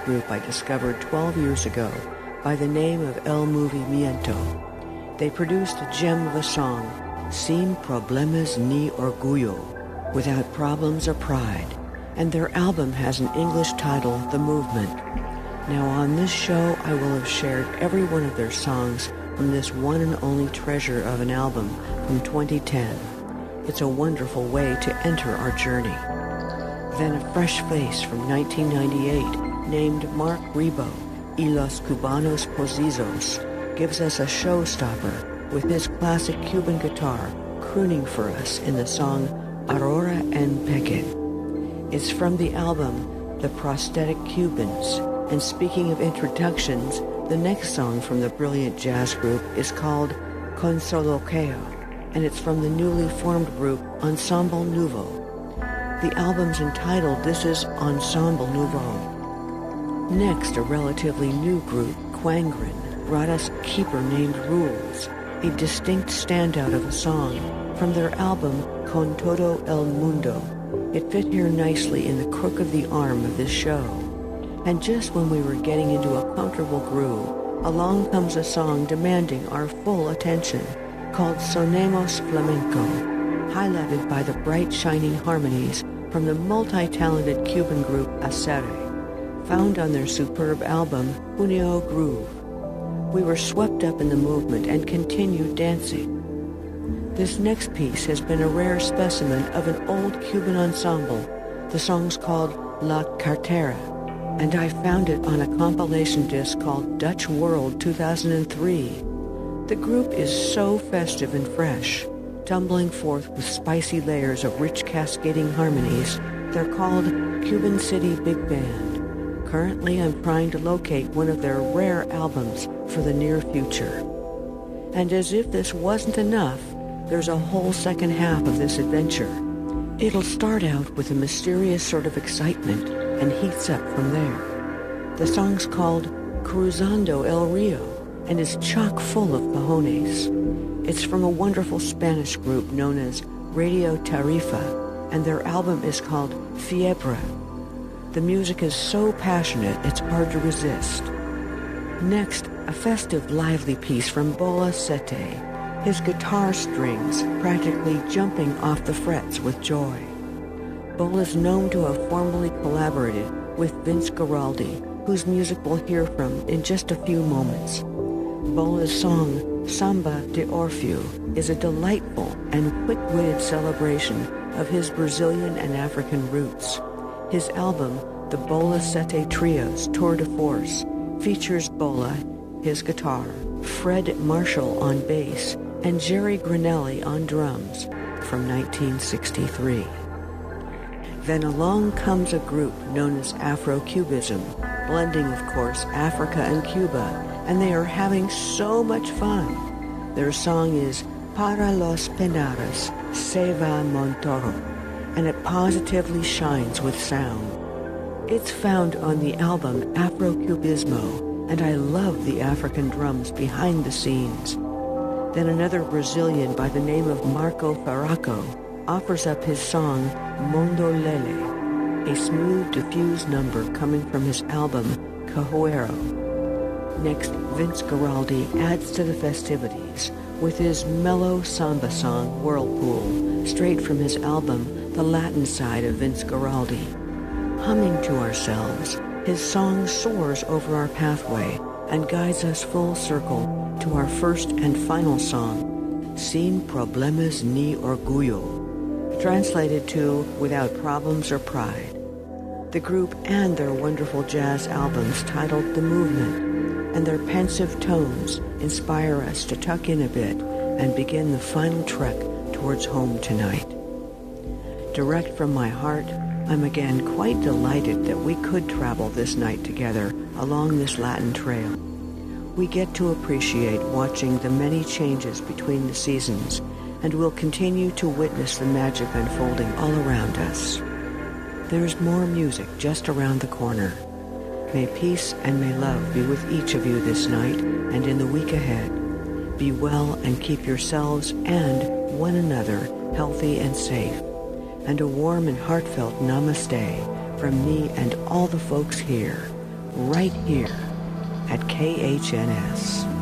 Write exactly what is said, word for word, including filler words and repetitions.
group I discovered twelve years ago by the name of El Movimiento. They produced a gem of a song, Sin Problemas ni Orgullo, Without Problems or Pride, and their album has an English title, The Movement. Now on this show, I will have shared every one of their songs from this one and only treasure of an album from twenty ten. It's a wonderful way to enter our journey. Then a fresh face from nineteen ninety-eight, named Mark Ribot y los Cubanos Postizos, gives us a showstopper with his classic Cuban guitar crooning for us in the song Aurora en Pekin. It's from the album The Prosthetic Cubans, and speaking of introductions, the next song from the brilliant jazz group is called Con Solo Queo, and it's from the newly formed group Ensemble Nouveau. The album's entitled This is Ensemble Nouveau. Next, a relatively new group, Quangren, brought us a keeper named Rules, a distinct standout of a song from their album Con Todo el Mundo. It fit here nicely in the crook of the arm of this show. And just when we were getting into a comfortable groove, along comes a song demanding our full attention, called Sonemos Flamenco, highlighted by the bright shining harmonies from the multi-talented Cuban group Acere, found on their superb album Junio Groove. We were swept up in the movement and continued dancing. This next piece has been a rare specimen of an old Cuban ensemble. The song's called La Cartera, and I found it on a compilation disc called Dutch World two thousand three. The group is so festive and fresh, tumbling forth with spicy layers of rich cascading harmonies. They're called Cuban City Big Band. Currently, I'm trying to locate one of their rare albums for the near future. And as if this wasn't enough, there's a whole second half of this adventure. It'll start out with a mysterious sort of excitement and heats up from there. The song's called Cruzando el Rio and is chock full of cajones. It's from a wonderful Spanish group known as Radio Tarifa, and their album is called Fiebre. The music is so passionate it's hard to resist. Next, a festive, lively piece from Bola Sete, his guitar strings practically jumping off the frets with joy. Bola's known to have formerly collaborated with Vince Guaraldi, whose music we'll hear from in just a few moments. Bola's song, Samba de Orfeu, is a delightful and quick-witted celebration of his Brazilian and African roots. His album, The Bola Sete Trios Tour de Force, features Bola, his guitar, Fred Marshall on bass, and Jerry Granelli on drums, from nineteen sixty-three. Then along comes a group known as Afro-Cubism, blending, of course, Africa and Cuba, and they are having so much fun. Their song is Para los Penados, Se va Montoro, and it positively shines with sound. It's found on the album Afro-Cubismo, and I love the African drums behind the scenes. Then another Brazilian by the name of Marco Faraco offers up his song Mondo Lele, a smooth, diffused number coming from his album Cajuero. Next, Vince Guaraldi adds to the festivities with his mellow samba song Whirlpool, straight from his album The Latin Side of Vince Guaraldi. Humming to ourselves, his song soars over our pathway and guides us full circle to our first and final song, Sin Problemas ni Orgullo, translated to Without Problems or Pride. The group and their wonderful jazz albums titled The Movement, and their pensive tones inspire us to tuck in a bit and begin the final trek towards home tonight. Direct from my heart, I'm again quite delighted that we could travel this night together along this Latin trail. We get to appreciate watching the many changes between the seasons, and we'll continue to witness the magic unfolding all around us. There's more music just around the corner. May peace and may love be with each of you this night and in the week ahead. Be well and keep yourselves and one another healthy and safe. And a warm and heartfelt namaste from me and all the folks here. right here at K H N S.